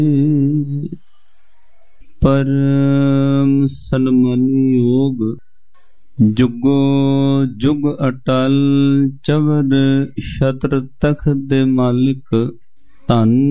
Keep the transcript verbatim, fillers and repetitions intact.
परम सन्मनी योग जुगो जुग अटल चवर छत्र तख्त दे मालिक धन